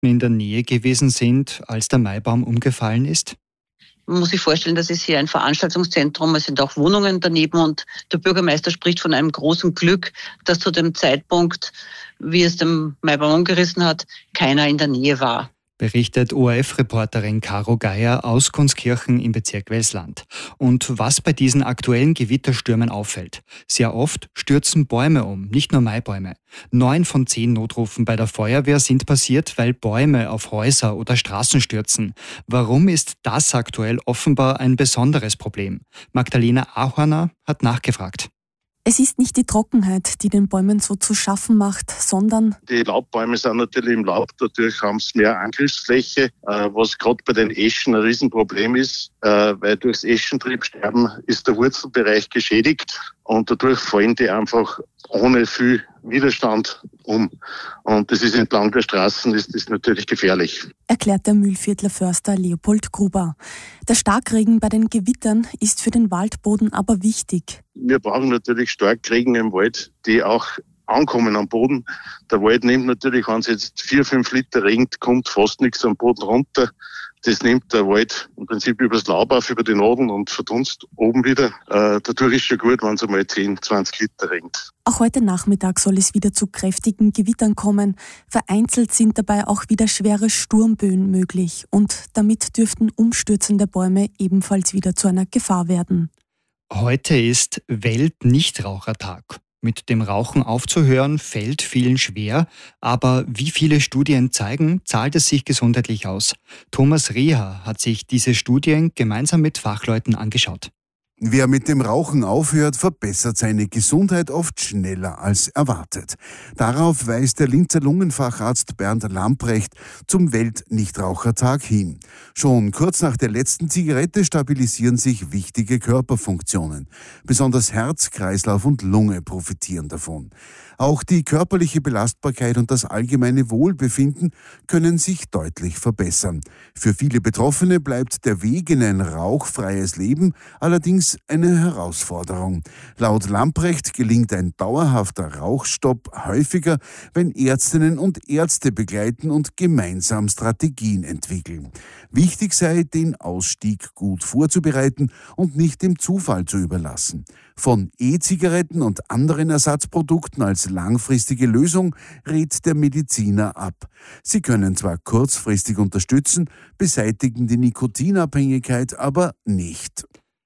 in der Nähe gewesen sind, als der Maibaum umgefallen ist? Man muss sich vorstellen, das ist hier ein Veranstaltungszentrum, es sind auch Wohnungen daneben und der Bürgermeister spricht von einem großen Glück, dass zu dem Zeitpunkt, wie es dem Maibaum umgerissen hat, keiner in der Nähe war. Berichtet ORF-Reporterin Caro Geier aus Gunskirchen im Bezirk Welsland. Und was bei diesen aktuellen Gewitterstürmen auffällt: Sehr oft stürzen Bäume um, nicht nur Maibäume. 9 von 10 Notrufen bei der Feuerwehr sind passiert, weil Bäume auf Häuser oder Straßen stürzen. Warum ist das aktuell offenbar ein besonderes Problem? Magdalena Ahorner hat nachgefragt. Es ist nicht die Trockenheit, die den Bäumen so zu schaffen macht, sondern die Laubbäume sind natürlich im Laub, dadurch haben sie mehr Angriffsfläche, was gerade bei den Eschen ein Riesenproblem ist, weil durchs Eschentriebsterben ist der Wurzelbereich geschädigt und dadurch fallen die einfach ohne viel Widerstand um. Und das ist entlang der Straßen, ist das natürlich gefährlich. Erklärt der Mühlviertler Förster Leopold Gruber. Der Starkregen bei den Gewittern ist für den Waldboden aber wichtig. Wir brauchen natürlich Starkregen im Wald, die auch ankommen am Boden. Der Wald nimmt natürlich, wenn es jetzt 4-5 Liter regnet, kommt fast nichts am Boden runter. Das nimmt der Wald im Prinzip übers Laub auf, über die Nadeln und verdunst oben wieder. Dadurch ist schon gut, wenn es einmal 10-20 Liter regnet. Auch heute Nachmittag soll es wieder zu kräftigen Gewittern kommen. Vereinzelt sind dabei auch wieder schwere Sturmböen möglich. Und damit dürften umstürzende Bäume ebenfalls wieder zu einer Gefahr werden. Heute ist Welt-Nichtrauchertag. Mit dem Rauchen aufzuhören, fällt vielen schwer, aber wie viele Studien zeigen, zahlt es sich gesundheitlich aus. Thomas Rieher hat sich diese Studien gemeinsam mit Fachleuten angeschaut. Wer mit dem Rauchen aufhört, verbessert seine Gesundheit oft schneller als erwartet. Darauf weist der Linzer Lungenfacharzt Bernd Lamprecht zum Welt-Nichtrauchertag hin. Schon kurz nach der letzten Zigarette stabilisieren sich wichtige Körperfunktionen. Besonders Herz, Kreislauf und Lunge profitieren davon. Auch die körperliche Belastbarkeit und das allgemeine Wohlbefinden können sich deutlich verbessern. Für viele Betroffene bleibt der Weg in ein rauchfreies Leben allerdings eine Herausforderung. Laut Lamprecht gelingt ein dauerhafter Rauchstopp häufiger, wenn Ärztinnen und Ärzte begleiten und gemeinsam Strategien entwickeln. Wichtig sei, den Ausstieg gut vorzubereiten und nicht dem Zufall zu überlassen. Von E-Zigaretten und anderen Ersatzprodukten als langfristige Lösung rät der Mediziner ab. Sie können zwar kurzfristig unterstützen, beseitigen die Nikotinabhängigkeit aber nicht.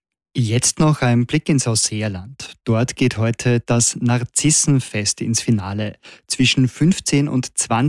Jetzt noch ein Blick ins Ausseerland. Dort geht heute das Narzissenfest ins Finale. Zwischen 15.000 und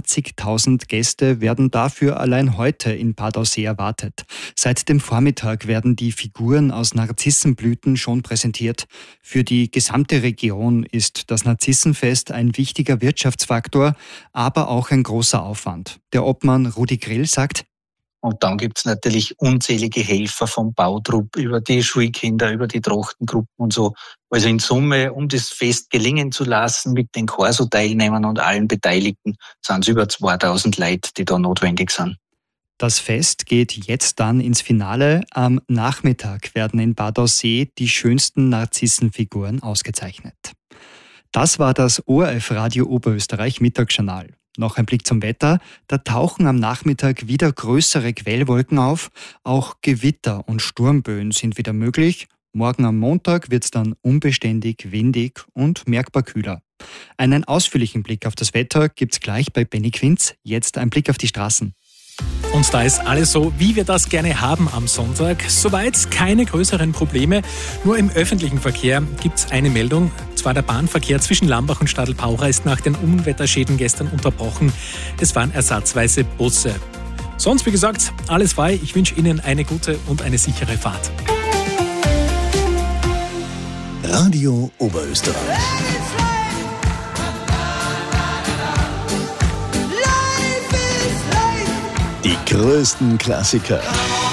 20.000 Gäste werden dafür allein heute in Bad Aussee erwartet. Seit dem Vormittag werden die Figuren aus Narzissenblüten schon präsentiert. Für die gesamte Region ist das Narzissenfest ein wichtiger Wirtschaftsfaktor, aber auch ein großer Aufwand. Der Obmann Rudi Grill sagt: Und dann gibt's natürlich unzählige Helfer vom Bautrupp über die Schulkinder, über die Trachtengruppen und so. Also in Summe, um das Fest gelingen zu lassen, mit den Corso-Teilnehmern und allen Beteiligten, sind es über 2.000 Leute, die da notwendig sind. Das Fest geht jetzt dann ins Finale. Am Nachmittag werden in Bad Aussee die schönsten Narzissenfiguren ausgezeichnet. Das war das ORF Radio Oberösterreich Mittagsjournal. Noch ein Blick zum Wetter. Da tauchen am Nachmittag wieder größere Quellwolken auf. Auch Gewitter und Sturmböen sind wieder möglich. Morgen am Montag wird es dann unbeständig, windig und merkbar kühler. Einen ausführlichen Blick auf das Wetter gibt's gleich bei Benny Quinz. Jetzt ein Blick auf die Straßen. Und da ist alles so, wie wir das gerne haben am Sonntag. Soweit keine größeren Probleme. Nur im öffentlichen Verkehr gibt es eine Meldung. Zwar der Bahnverkehr zwischen Lambach und Stadl-Paucher ist nach den Unwetterschäden gestern unterbrochen. Es waren ersatzweise Busse. Sonst, wie gesagt, alles frei. Ich wünsche Ihnen eine gute und eine sichere Fahrt. Radio Oberösterreich. Die größten Klassiker